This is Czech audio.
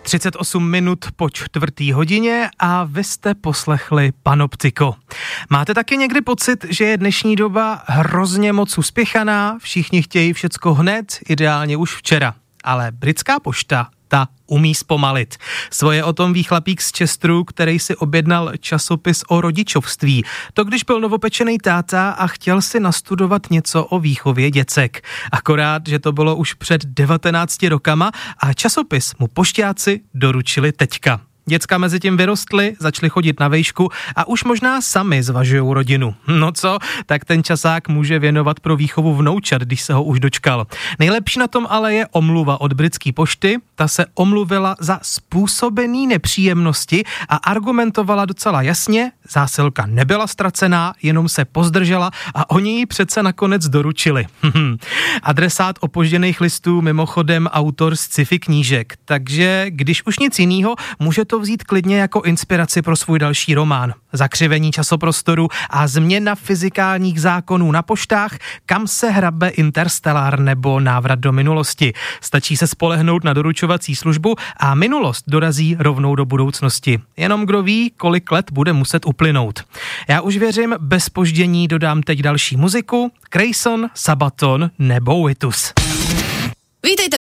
38 minut po 4:00 a vy jste poslechli Panoptiko. Máte taky někdy pocit, že je dnešní doba hrozně moc uspěchaná, všichni chtějí všecko hned, ideálně už včera, ale britská pošta ta umí zpomalit. Svoje o tom ví chlapík z Chesteru, který si objednal časopis o rodičovství. To když byl novopečený táta a chtěl si nastudovat něco o výchově děcek. Akorát, že to bylo už před 19 rokama a časopis mu pošťáci doručili teďka. Děcka mezi tím vyrostly, začaly chodit na vejšku a už možná sami zvažujou rodinu. No co, tak ten časák může věnovat pro výchovu vnoučat, když se ho už dočkal. Nejlepší na tom ale je omluva od britské pošty. Ta se omluvila za způsobený nepříjemnosti a argumentovala docela jasně. Zásilka nebyla ztracená, jenom se pozdržela a oni ji přece nakonec doručili. Adresát opožděných listů mimochodem autor z sci-fi knížek, takže když už nic jinýho, může to vzít klidně jako inspiraci pro svůj další román. Zakřivení časoprostoru a změna fyzikálních zákonů na poštách, kam se hrabe Interstellar nebo Návrat do minulosti. Stačí se spolehnout na doručovací službu a minulost dorazí rovnou do budoucnosti. Jenom kdo ví, kolik let bude muset uplynout. Já už věřím, bez zpoždění dodám teď další muziku. Grayson, Sabaton nebo Vitus. Vítejte